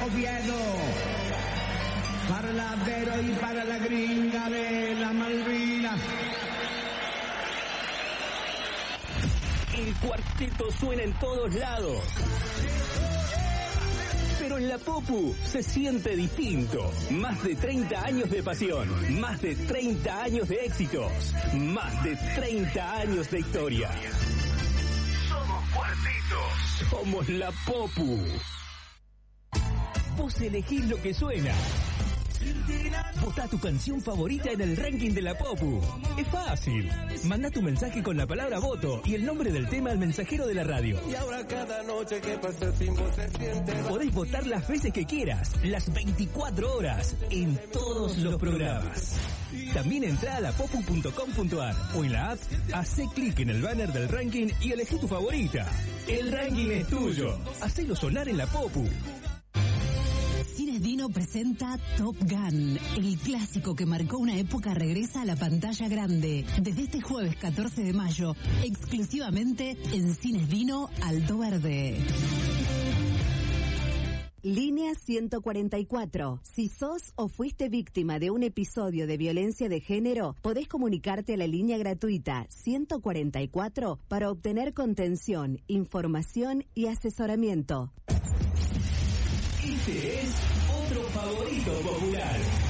Oviedo, para la Vero y para la gringa de la Malvinas. El cuarteto suena en todos lados. Pero en la Popu se siente distinto. Más de 30 años de pasión, más de 30 años de éxitos, más de 30 años de historia. Somos cuartetos. Somos la Popu. Vos elegís lo que suena. Votá tu canción favorita en el ranking de la Popu. Es fácil. Manda tu mensaje con la palabra voto y el nombre del tema al mensajero de la radio. Y ahora cada noche que pasa sin vos se siente. Podés votar las veces que quieras, las 24 horas, en todos los programas. También entrá a lapopu.com.ar o en la app, hacé clic en el banner del ranking y elegí tu favorita. El ranking es tuyo. Hacelo sonar en la Popu. Cines Dino presenta Top Gun. El clásico que marcó una época regresa a la pantalla grande. Desde este jueves 14 de mayo, exclusivamente en Cines Dino Alto Verde. Línea 144. Si sos o fuiste víctima de un episodio de violencia de género, podés comunicarte a la línea gratuita 144 para obtener contención, información y asesoramiento. Este es otro favorito popular.